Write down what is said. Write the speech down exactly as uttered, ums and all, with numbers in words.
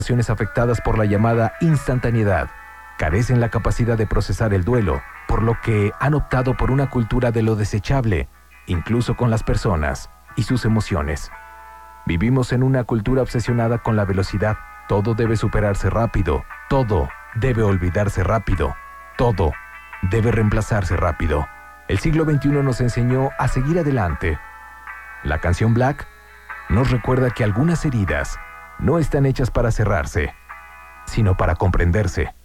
Generaciones afectadas por la llamada instantaneidad carecen la capacidad de procesar el duelo, por lo que han optado por una cultura de lo desechable, incluso con las personas y sus emociones. Vivimos en una cultura obsesionada con la velocidad. Todo debe superarse rápido, todo debe olvidarse rápido, todo debe reemplazarse rápido. El siglo veintiuno nos enseñó a seguir adelante. La canción Black nos recuerda que algunas heridas no están hechas para cerrarse, sino para comprenderse.